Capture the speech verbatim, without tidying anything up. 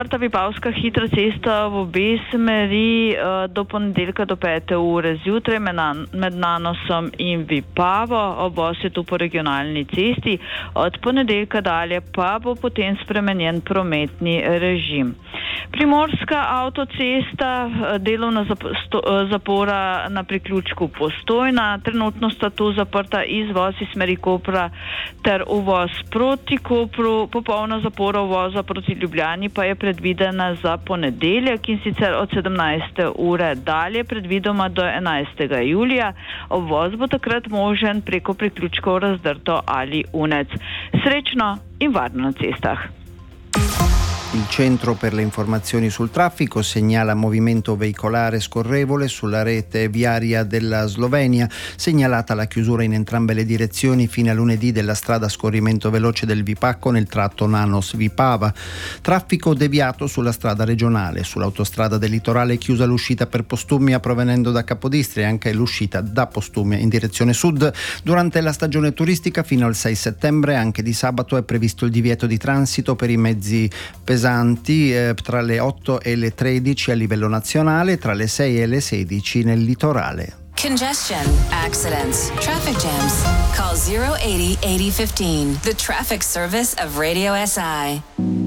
Vipavska hitra cesta v obe smeri uh, do ponedeljka do pete ure zjutraj med, nan, med Nanosom in Vipavo, obvoz je tu po regionalni cesti, od ponedeljka dalje pa bo potem spremenjen prometni režim. Primorska avtocesta, delovna zapora na priključku Postojna, trenutno sta tu zaprta izvoz iz smeri Kopra ter uvoz proti Kopru, popolna zapora uvoza proti Ljubljani pa je predvidena za ponedeljek in sicer od sedemnajste ure dalje, predvidoma do enajstega julija. Obvoz bo takrat možen preko priključkov Razdrto ali Unec. Srečno in varno na cestah. Il Centro per le informazioni sul traffico segnala movimento veicolare scorrevole sulla rete viaria della Slovenia, segnalata la chiusura in entrambe le direzioni fino a lunedì della strada a scorrimento veloce del Vipacco nel tratto Nanos-Vipava. Traffico deviato sulla strada regionale, sull'autostrada del litorale è chiusa l'uscita per Postumia provenendo da Capodistria e anche l'uscita da Postumia in direzione sud. Durante la stagione turistica fino al sei settembre, anche di sabato, è previsto il divieto di transito per i mezzi pesanti pesanti eh, tra le otto e le tredici a livello nazionale, tra le sei e le sedici nel litorale. Congestion, accidents, traffic jams. Call zero eighty eighty fifteen, the traffic service of Radio S I.